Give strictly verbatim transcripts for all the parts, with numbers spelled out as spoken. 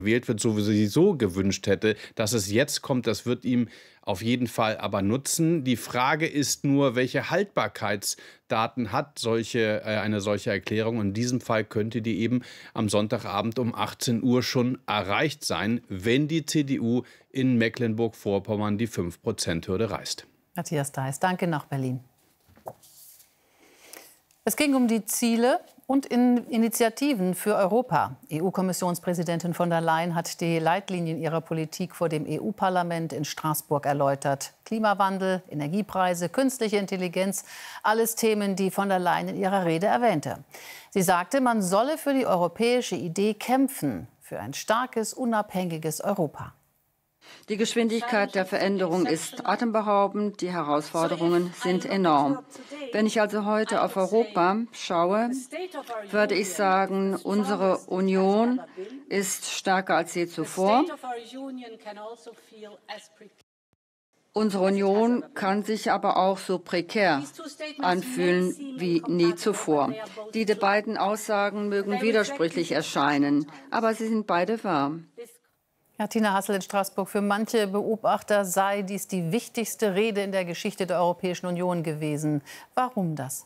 gewählt wird, sowieso gewünscht hätte. Dass es jetzt kommt, das wird ihm auf jeden Fall aber nutzen. Die Frage ist nur, welche Haltbarkeitsdaten hat solche, äh, eine solche Erklärung. In diesem Fall könnte die eben am Sonntagabend um achtzehn Uhr schon erreicht sein, wenn die C D U in Mecklenburg-Vorpommern die fünf Prozent Hürde reißt. Matthias Deiß, danke nach Berlin. Es ging um die Ziele und in Initiativen für Europa. E U-Kommissionspräsidentin von der Leyen hat die Leitlinien ihrer Politik vor dem E U-Parlament in Straßburg erläutert. Klimawandel, Energiepreise, künstliche Intelligenz, alles Themen, die von der Leyen in ihrer Rede erwähnte. Sie sagte, man solle für die europäische Idee kämpfen, für ein starkes, unabhängiges Europa. Die Geschwindigkeit der Veränderung ist atemberaubend, die Herausforderungen sind enorm. Wenn ich also heute auf Europa schaue, würde ich sagen, unsere Union ist stärker als je zuvor. Unsere Union kann sich aber auch so prekär anfühlen wie nie zuvor. Die beiden Aussagen mögen widersprüchlich erscheinen, aber sie sind beide wahr. Ja, Tina Hassel in Straßburg. Für manche Beobachter sei dies die wichtigste Rede in der Geschichte der Europäischen Union gewesen. Warum das?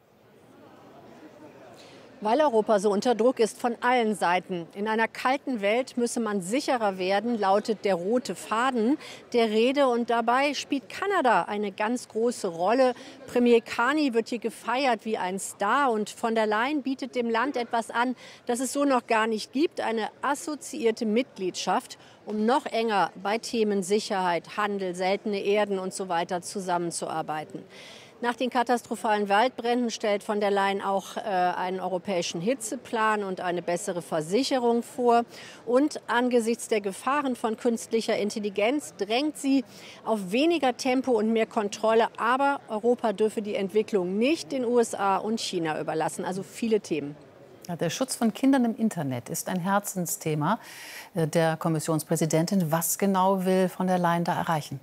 Weil Europa so unter Druck ist von allen Seiten. In einer kalten Welt müsse man sicherer werden, lautet der rote Faden der Rede. Und dabei spielt Kanada eine ganz große Rolle. Premier Carney wird hier gefeiert wie ein Star. Und von der Leyen bietet dem Land etwas an, das es so noch gar nicht gibt. Eine assoziierte Mitgliedschaft, um noch enger bei Themen Sicherheit, Handel, seltene Erden und so weiter zusammenzuarbeiten. Nach den katastrophalen Waldbränden stellt von der Leyen auch äh, einen europäischen Hitzeplan und eine bessere Versicherung vor. Und angesichts der Gefahren von künstlicher Intelligenz drängt sie auf weniger Tempo und mehr Kontrolle. Aber Europa dürfe die Entwicklung nicht den U S A und China überlassen. Also viele Themen. Ja, der Schutz von Kindern im Internet ist ein Herzensthema der Kommissionspräsidentin. Was genau will von der Leyen da erreichen?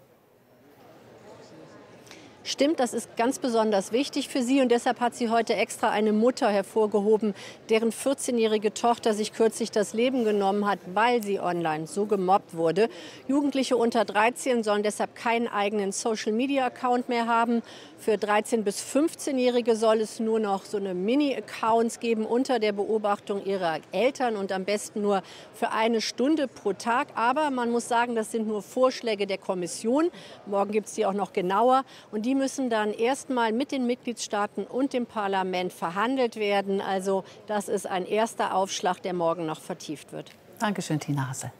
Stimmt, das ist ganz besonders wichtig für sie. Und deshalb hat sie heute extra eine Mutter hervorgehoben, deren vierzehnjährige Tochter sich kürzlich das Leben genommen hat, weil sie online so gemobbt wurde. Jugendliche unter dreizehn sollen deshalb keinen eigenen Social-Media-Account mehr haben. Für dreizehn- bis fünfzehnjährige soll es nur noch so eine Mini-Accounts geben unter der Beobachtung ihrer Eltern und am besten nur für eine Stunde pro Tag. Aber man muss sagen, das sind nur Vorschläge der Kommission. Morgen gibt es die auch noch genauer. Und die Die müssen dann erstmal mit den Mitgliedstaaten und dem Parlament verhandelt werden. Also das ist ein erster Aufschlag, der morgen noch vertieft wird. Dankeschön, Tina Hassel.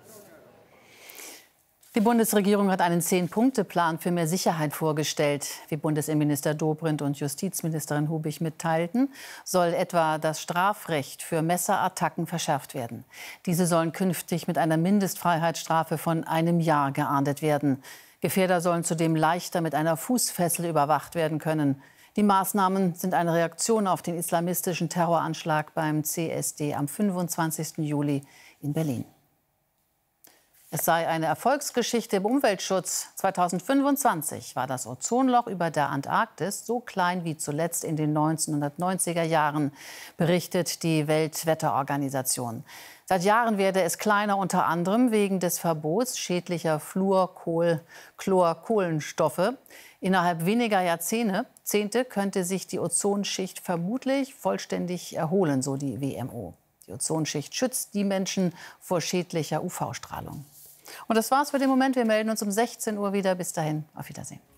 Die Bundesregierung hat einen Zehn-Punkte-Plan für mehr Sicherheit vorgestellt. Wie Bundesinnenminister Dobrindt und Justizministerin Hubig mitteilten, soll etwa das Strafrecht für Messerattacken verschärft werden. Diese sollen künftig mit einer Mindestfreiheitsstrafe von einem Jahr geahndet werden. Gefährder sollen zudem leichter mit einer Fußfessel überwacht werden können. Die Maßnahmen sind eine Reaktion auf den islamistischen Terroranschlag beim C S D am fünfundzwanzigsten Juli in Berlin. Es sei eine Erfolgsgeschichte im Umweltschutz. zweitausendfünfundzwanzig war das Ozonloch über der Antarktis so klein wie zuletzt in den neunzehnhundertneunziger Jahren, berichtet die Weltwetterorganisation. Seit Jahren werde es kleiner, unter anderem wegen des Verbots schädlicher Fluor-, Chlor-Kohlenstoffe. Innerhalb weniger Jahrzehnte Zehnte könnte sich die Ozonschicht vermutlich vollständig erholen, so die W M O. Die Ozonschicht schützt die Menschen vor schädlicher U V-Strahlung. Und das war's für den Moment. Wir melden uns um sechzehn Uhr wieder. Bis dahin, auf Wiedersehen.